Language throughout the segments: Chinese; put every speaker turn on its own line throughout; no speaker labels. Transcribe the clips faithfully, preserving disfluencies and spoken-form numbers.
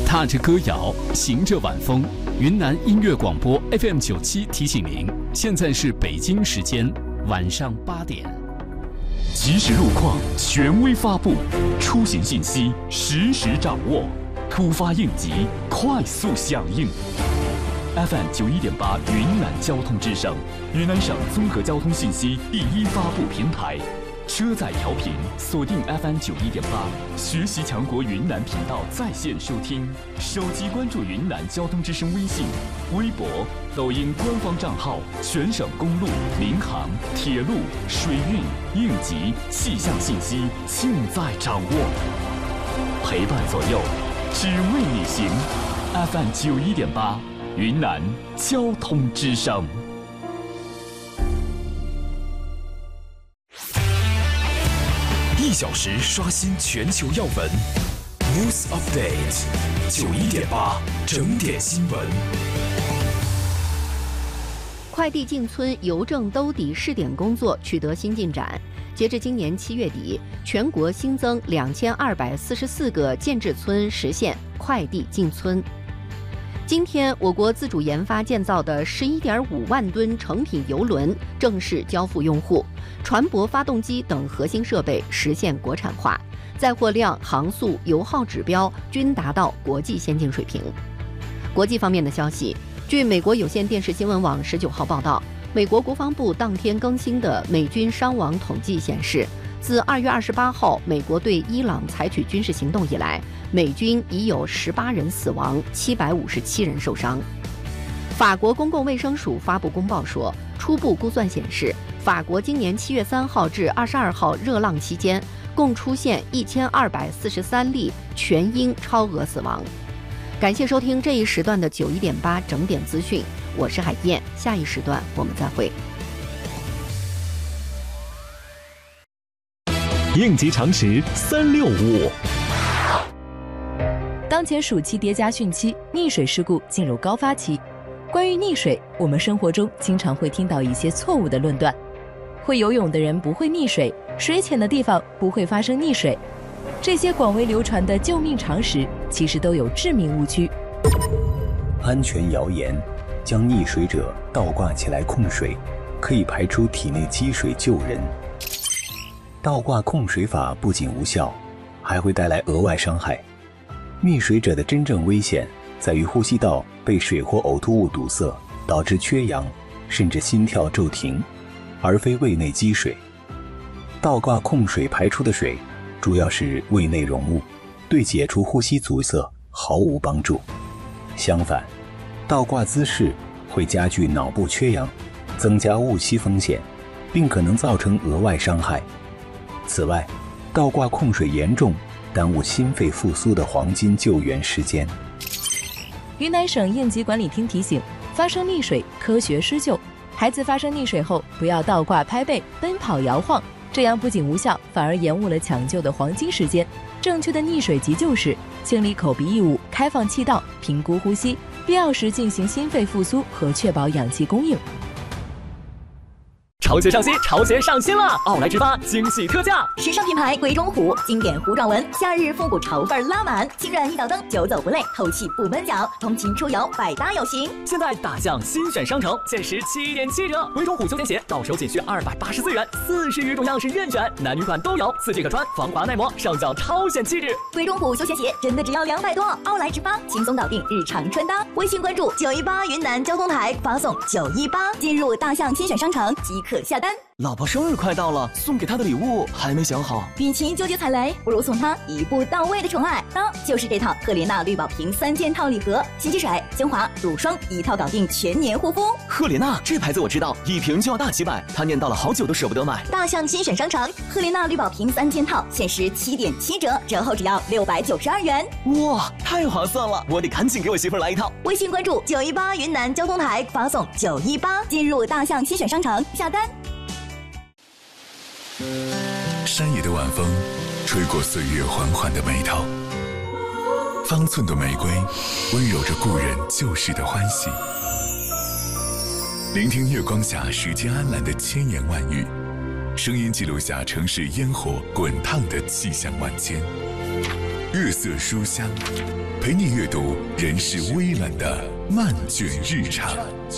踏着歌谣，行着晚风。云南音乐广播 F M 九七提醒您，现在是北京时间晚上八点。即时路况，权威发布，出行信息实时掌握，突发应急，快速响应。F M 九一点八云南交通之声，云南省综合交通信息第一发布平台。车载调频锁定 F M 九一点八，学习强国云南频道在线收听，手机关注云南交通之声微信、微博、抖音官方账号，全省公路、民航、铁路、水运、应急、气象信息尽在掌握，陪伴左右，只为你行。F M 九一点八，云南交通之声。
一小时刷新全球要闻 ，News Update， 九一点八整点新闻。
快递进村邮政兜底试点工作取得新进展，截至今年七月底，全国新增两千二百四十四个建制村实现快递进村。今天，我国自主研发建造的十一点五万吨成品邮轮正式交付用户，船舶发动机等核心设备实现国产化，载货量、航速、油耗指标均达到国际先进水平。国际方面的消息，据美国有线电视新闻网十九号报道，美国国防部当天更新的美军伤亡统计显示，自二月二十八号美国对伊朗采取军事行动以来，美军已有十八人死亡，七百五十七人受伤。法国公共卫生署发布公报说，初步估算显示，法国今年七月三号至二十二号热浪期间，共出现一千二百四十三例全因超额死亡。感谢收听这一时段的九一点八整点资讯，我是海燕，下一时段我们再会。
应急常识三六五。
当前暑期叠加汛期，溺水事故进入高发期。关于溺水，我们生活中经常会听到一些错误的论断：会游泳的人不会溺水，水浅的地方不会发生溺水。这些广为流传的救命常识，其实都有致命误区。
安全谣言：将溺水者倒挂起来控水，可以排出体内积水救人。倒挂控水法不仅无效，还会带来额外伤害。溺水者的真正危险在于呼吸道被水或呕吐物堵塞，导致缺氧，甚至心跳骤停，而非胃内积水。倒挂控水排出的水主要是胃内溶物，对解除呼吸阻塞毫无帮助。相反，倒挂姿势会加剧脑部缺氧，增加误吸风险，并可能造成额外伤害。此外，倒挂控水严重耽误心肺复苏的黄金救援时间。
云南省应急管理厅提醒：发生溺水，科学施救。孩子发生溺水后，不要倒挂拍背、奔跑摇晃，这样不仅无效，反而延误了抢救的黄金时间。正确的溺水急救是清理口鼻异物，开放气道，评估呼吸，必要时进行心肺复苏和确保氧气供应。
潮鞋上新，潮鞋上新了！奥莱直发惊喜特价，
时尚品牌鬼冢虎，经典糊状纹，夏日复古潮范拉满，轻软一脚蹬，久走不累，透气不闷脚，通勤出游百搭有型。
现在大象新选商城，限时七点七折，鬼冢虎休闲鞋到手仅需二百八十四元，四十余种样式任选，男女款都有，四季可穿，防滑耐磨，上脚超显气质。
鬼冢虎休闲鞋真的只要两百多，奥莱直发轻松搞定日常穿搭。微信关注九一八云南交通台，发送九一八进入大象新选商城即可下单。
老婆生日快到了，送给她的礼物还没想好。
与其纠结踩雷，不如送她一步到位的宠爱。当就是这套赫莲娜绿宝瓶三件套礼盒，洗洗水、精华、乳霜一套搞定全年护肤。
赫莲娜这牌子我知道，一瓶就要大几百，她念叨了好久都舍不得买。
大象新选商城，赫莲娜绿宝瓶三件套，限时七点七折，折后只要六百九十二元。
哇，太划算了！我得赶紧给我媳妇来一套。
微信关注九一八云南交通台，发送九一八进入大象新选商城下单。
山野的晚风吹过岁月缓缓的眉头，方寸的玫瑰温柔着故人旧时的欢喜。聆听月光下时间安澜的千言万语，声音记录下城市烟火滚烫的气象万千。 月色书香，陪你阅读人世微澜的漫卷日常。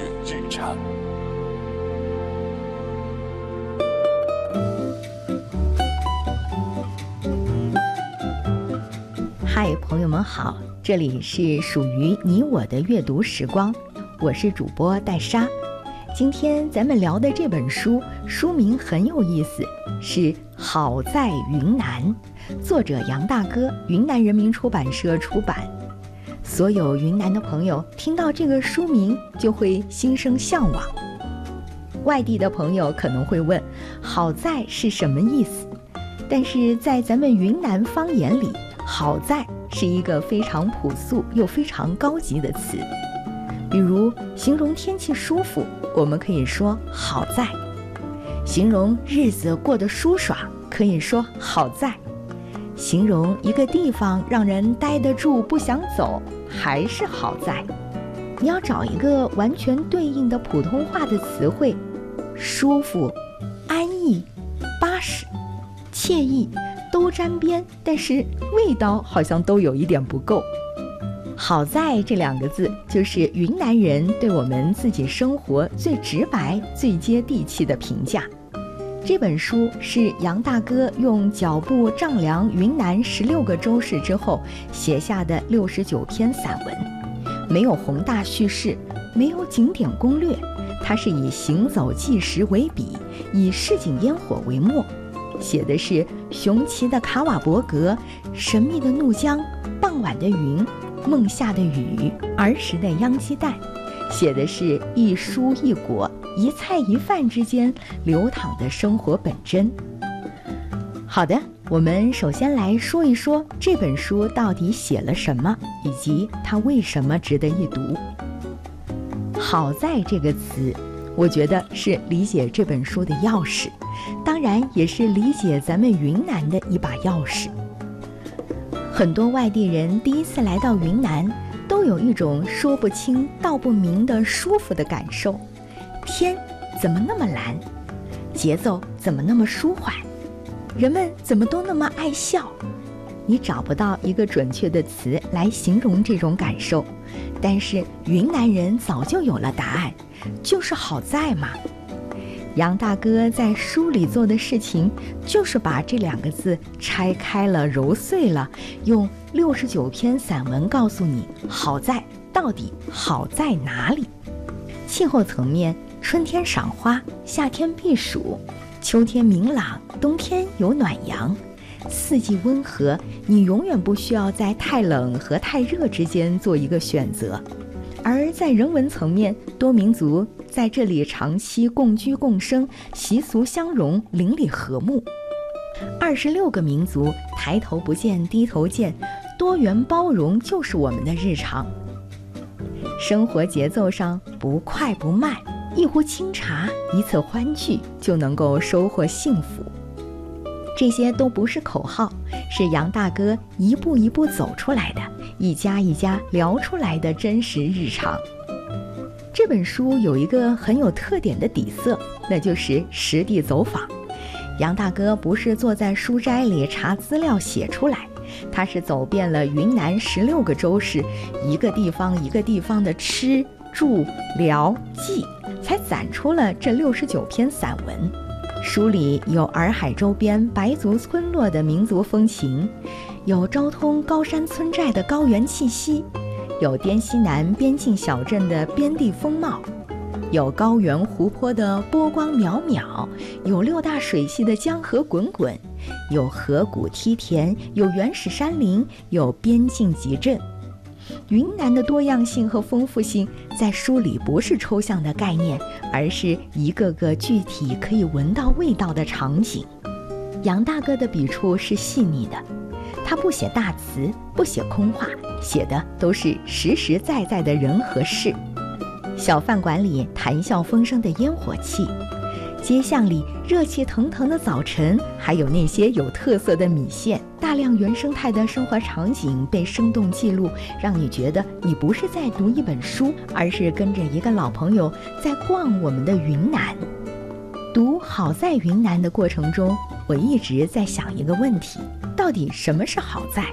嗨，朋友们好，这里是属于你我的阅读时光，我是主播戴莎。今天咱们聊的这本书，书名很有意思，是《好在云南》，作者杨大哥，云南人民出版社出版。所有云南的朋友听到这个书名就会心生向往。外地的朋友可能会问，好在是什么意思？但是在咱们云南方言里，好在是一个非常朴素又非常高级的词。比如形容天气舒服，我们可以说好在；形容日子过得舒爽，可以说好在；形容一个地方让人待得住不想走，还是好在。你要找一个完全对应的普通话的词汇，舒服、安逸、巴适、惬意都沾边，但是味道好像都有一点不够。好在这两个字，就是云南人对我们自己生活最直白、最接地气的评价。这本书是杨大哥用脚步丈量云南十六个州市之后写下的六十九篇散文，没有宏大叙事，没有景点攻略，它是以行走纪实为笔，以市井烟火为墨，写的是雄奇的卡瓦伯格、神秘的怒江、傍晚的云、梦下的雨、儿时的秧鸡蛋，写的是一蔬一果、一菜一饭之间流淌的生活本真。好的，我们首先来说一说这本书到底写了什么，以及它为什么值得一读。好在这个词，我觉得是理解这本书的钥匙，当然也是理解咱们云南的一把钥匙。很多外地人第一次来到云南，都有一种说不清道不明的舒服的感受。天怎么那么蓝？节奏怎么那么舒缓？人们怎么都那么爱笑？你找不到一个准确的词来形容这种感受，但是云南人早就有了答案，就是好在嘛。杨大哥在书里做的事情，就是把这两个字拆开了、揉碎了，用六十九篇散文告诉你，好在到底好在哪里。气候层面，春天赏花，夏天避暑，秋天明朗，冬天有暖阳，四季温和，你永远不需要在太冷和太热之间做一个选择。而在人文层面，多民族在这里长期共居共生，习俗相融，邻里和睦。二十六个民族，抬头不见低头见，多元包容就是我们的日常。生活节奏上不快不慢，一壶清茶，一次欢聚，就能够收获幸福。这些都不是口号，是杨大哥一步一步走出来的，一家一家聊出来的真实日常。这本书有一个很有特点的底色，那就是实地走访。杨大哥不是坐在书斋里查资料写出来，他是走遍了云南十六个州市，一个地方一个地方的吃住聊记，才攒出了这六十九篇散文。书里有洱海周边白族村落的民族风情，有昭通高山村寨的高原气息，有滇西南边境小镇的边地风貌，有高原湖泊的波光渺渺，有六大水系的江河滚滚，有河谷梯田，有原始山林，有边境集镇。云南的多样性和丰富性在书里不是抽象的概念，而是一个个具体可以闻到味道的场景。杨大哥的笔触是细腻的，他不写大词，不写空话，写的都是实实在在的人和事。小饭馆里谈笑风生的烟火气，街巷里热气腾腾的早晨，还有那些有特色的米线，大量原生态的生活场景被生动记录，让你觉得你不是在读一本书，而是跟着一个老朋友在逛我们的云南。读《好在云南》的过程中，我一直在想一个问题，到底什么是好在？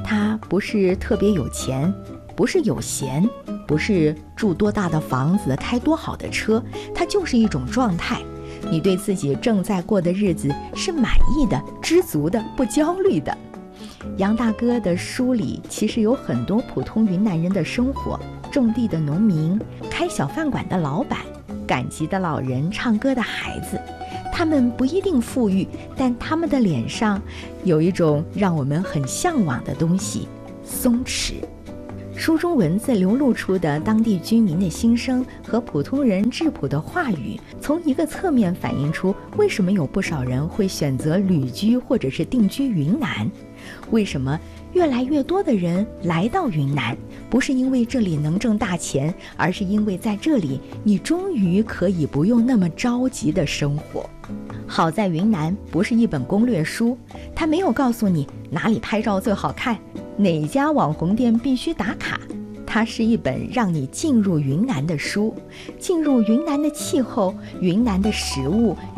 它不是特别有钱，不是有闲，不是住多大的房子，开多好的车，它就是一种状态。你对自己正在过的日子是满意的、知足的、不焦虑的。杨大哥的书里其实有很多普通云南人的生活，种地的农民，开小饭馆的老板，赶集的老人，唱歌的孩子。他们不一定富裕，但他们的脸上有一种让我们很向往的东西——松弛。书中文字流露出的当地居民的心声和普通人质朴的话语，从一个侧面反映出为什么有不少人会选择旅居或者是定居云南。为什么越来越多的人来到云南，不是因为这里能挣大钱，而是因为在这里你终于可以不用那么着急的生活。好在云南不是一本攻略书，它没有告诉你哪里拍照最好看，哪家网红店必须打卡。它是一本让你进入云南的书，进入云南的气候、云南的食物、